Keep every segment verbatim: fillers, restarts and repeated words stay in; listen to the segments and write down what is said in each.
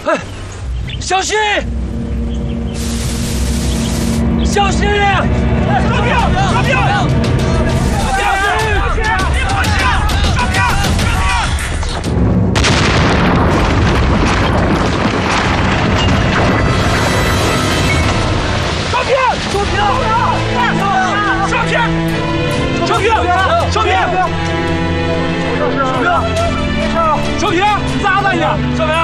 哎，小心！小心！哎，抓票！抓票！抓票！上片！上片！上片！上片！上片！小平，咋了你？小平，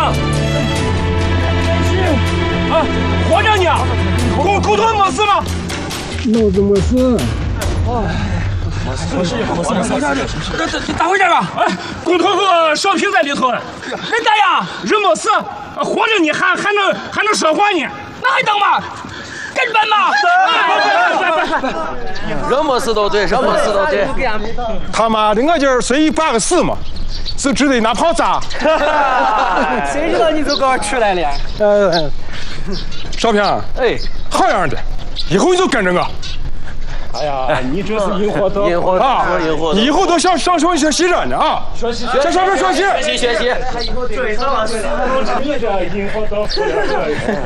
啊，活着呢？骨骨头没事吗？ 脑子没事。 没事，没事，没事，没事。咋回事啊？哎，骨头和小平在里头。人咋样？人没事，活着呢，还还能还能说话呢。那还等嘛？赶紧办吧！ 人没事都对，人没事都对。 他妈的，我今儿随意办个事嘛，就只得拿炮炸。 谁知道你就给我出来了？ 呃，少平， 哎， 好样的，以后你就跟着我。 哎呀，你这是引火得引火啊！ 引火， 以后都向上学学习着呢啊！ 学习， 向上面学习， 学习学习。 对上，你这引火得火。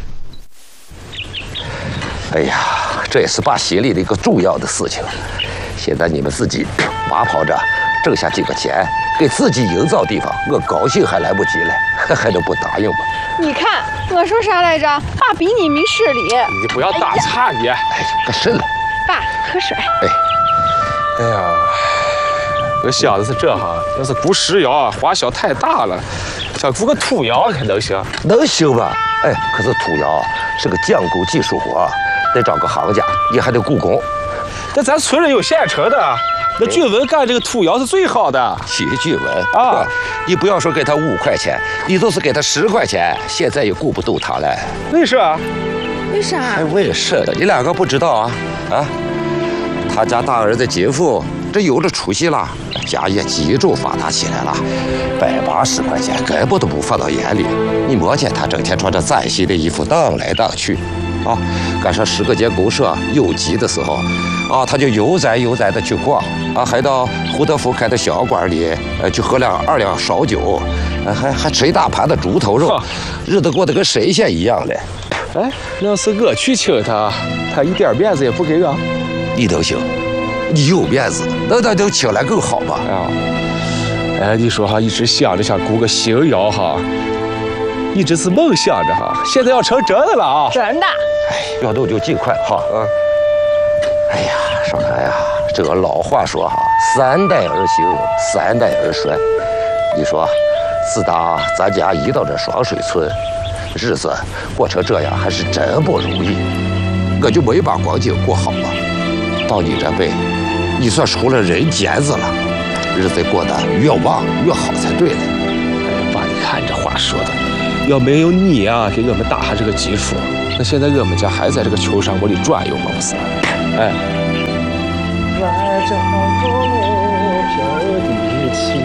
哎呀，这也是爸心里的一个重要的事情。现在你们自己马跑着挣下几个钱，给自己营造地方，我高兴还来不及嘞，还能不答应吗？ 你看我说啥来着？爸比你明事理。 你不要打岔你。 哎呀，可是了。 爸，喝水。 哎， 哎呀，我想的是这哈，要是雇石窑，花销太大了，想雇个土窑可能行。 能行吧？哎，可是土窑是个匠工技术活，得找个行家，也还得雇工。 但咱村里有现成的，那俊文干这个土窑是最好的。 徐俊文啊， 你不要说给他五块钱，你就是给他十块钱，现在也雇不动他了。 为啥？ 为啥？ 哎，为啥？你两个不知道啊？啊，他家大儿子金富这有了出息了，家业急骤发达起来了，百八十块钱根本都不放到眼里。你摸见他整天穿着崭新的衣服荡来荡去，啊，赶上十个节公社有急的时候，啊，他就悠哉悠哉的去逛，啊，还到胡德福开的小馆里，呃，去喝两二两烧酒，呃、还还吃一大盘的猪头肉，日子过得跟神仙一样嘞。 哎，要是我去请他，他一点面子也不给我。 你都行，你有面子，那那就请来更好嘛。 哎呀，哎，你说哈，一直想着想雇个新窑哈，一直是梦想着哈，现在要成真的了啊！ 真的。 哎，要动就尽快哈。啊。哎呀，少凯呀，这个老话说哈，三代而行，三代而衰。你说，自打咱家移到这双水村，日子过成这样还是真不容易。我就没把光景过好嘛。到你这辈，你算出了人尖子了，日子过得越旺越好才对的。 哎，爸，你看这话说的，要没有你啊，给我们打下这个基础，那现在我们家还在这个穷山窝里转悠吗？不是？哎。 来着飘地起，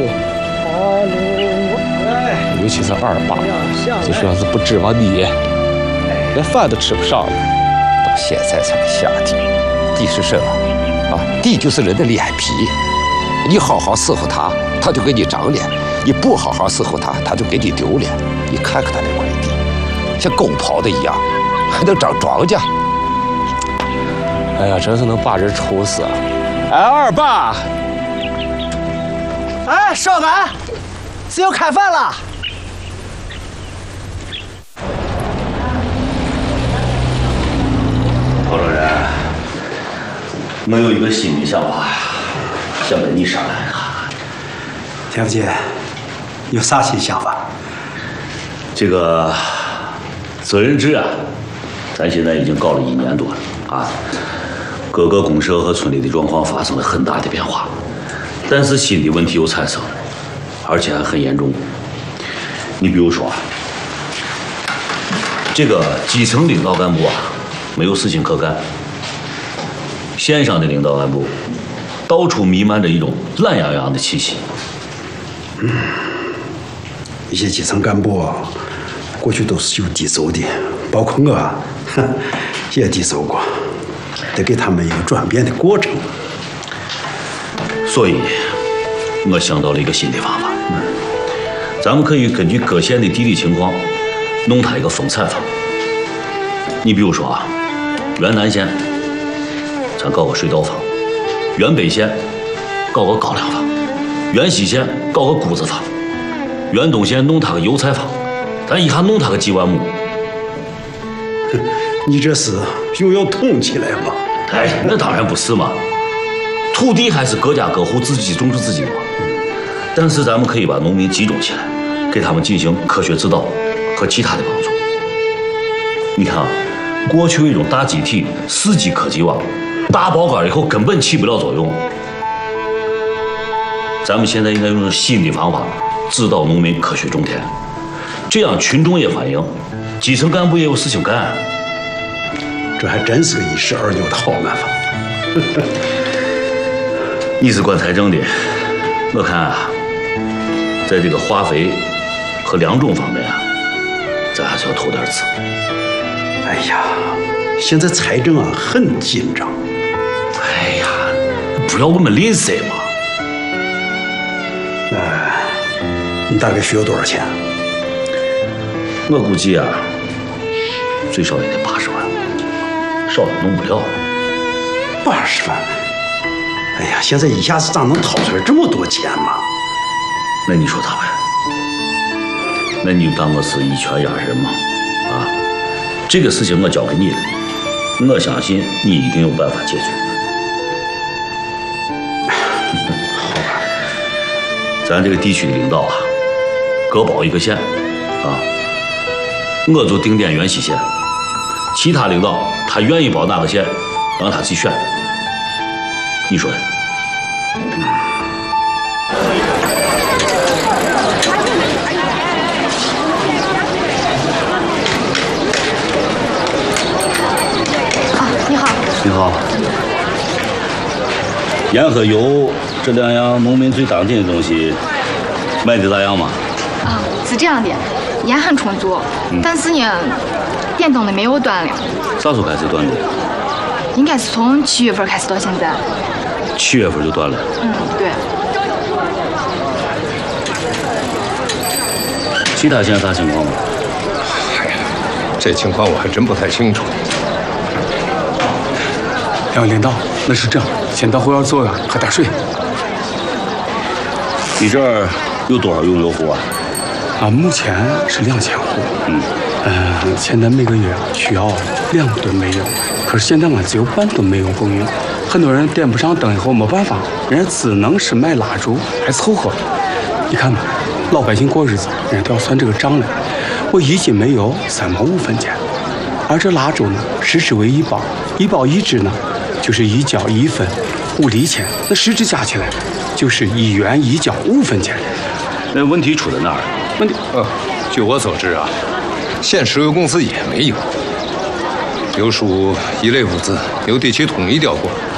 哎，尤其是二爸，就说要是不指望你，连饭都吃不上了。 到现在才下地。地是什么啊？地就是人的脸皮。你好好伺候他，他就给你长脸；你不好好伺候他，他就给你丢脸。你看看他那块地，像狗刨的一样，还能长庄稼。 哎呀，真是能把人愁死啊！哎，二爸， 哎，少安，是要开饭了。 陶主任。我有一个新的想法，想跟你商量一下。 田福杰，有啥新想法？ 这个责任制啊，咱现在已经搞了一年多了啊，各个公社和村里的状况发生了很大的变化，但是新的问题又产生了，而且还很严重。你比如说，这个基层领导干部啊，没有事情可干。县上的领导干部，到处弥漫着一种懒洋洋的气息。 嗯，一些基层干部过去都是有低走的，包括我，哼，也低走过，得给他们一个转变的过程。 所以，我想到了一个新的方法。 咱们可以根据各县的地理情况，弄它一个分产法。你比如说啊，原南县咱搞个水稻坊，原北县搞个高粱坊，原西县搞个谷子坊，原东县弄它个油菜坊，咱一下弄它个几万亩。 你这是又要统起来吗？ 哎，那当然不是嘛，土地还是各家各户自己种植自己的嘛。但是咱们可以把农民集中起来，给他们进行科学指导和其他的帮助。你看啊，过去那种大集体、四级科技网、大包干以后根本起不了作用。咱们现在应该用新的方法指导农民科学种田，这样群众也欢迎，基层干部也有事情干。 这还真是个一石二鸟的好办法。 你是管财政的，我看啊，在这个化肥和良种方面啊，咱还是要投点资。 哎呀，现在财政啊很紧张。 哎呀，不要我们吝啬嘛。 哎，你大概需要多少钱？ 我估计啊，最少也得八十万，少也弄不了。 八十万？哎呀，现在一下子咋能掏出来这么多钱嘛？ 那你说咋办？那你就当我是以权压人嘛？啊，这个事情我交给你了，我相信你一定有办法解决。 好吧， 咱这个地区的领导啊，各保一个县啊，我就定点原西县，其他领导他愿意保哪个县，让他自己选。你说呢？ 你好。 你好。盐和油这两样农民最当紧的东西，卖的咋样嘛？ 啊，是这样的，盐很充足，嗯、但是呢，电灯的没有断了。 啥时候开始断的？ 应该是从七月份开始到现在。 七月份就断了。 嗯，对。 其他县啥情况吗？ 哎呀，这情况我还真不太清楚。 两位领导，那是这样，先到后院坐着，喝点水。 你这儿有多少用油户啊？ 啊，目前是两千户。 嗯。 嗯、呃，现在每个月需要两吨煤油，可是现在嘛只有半吨煤油供应，很多人点不上灯以后没办法，人家只能是卖蜡烛，还凑合。你看吧，老百姓过日子，人家都要算这个账的。我一斤煤油三毛五分钱，而这蜡烛呢，十支为一包，一包一支呢，就是一角一分五厘钱，那十支加起来就是一元一角五分钱。 那问题出在哪儿？ 问题， 呃，据我所知啊。县石油公司也没有，油属一类物资，由地区统一调过。